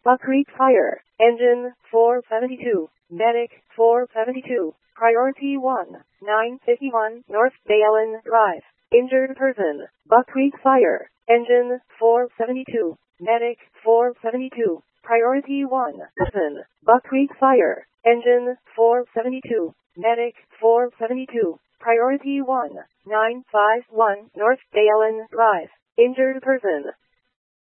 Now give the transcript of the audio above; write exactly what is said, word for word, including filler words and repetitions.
Buck Creek Fire. Engine four seventy-two. Medic four seventy-two. Priority one. nine fifty-one North Dalen Drive. Injured person. Buck Creek Fire. Engine four seventy-two. Medic four seventy-two. Priority one. Person. Buck Creek Fire. Engine four seventy-two. Medic four seventy-two. Priority one. nine five one North Dalen Drive. Injured person.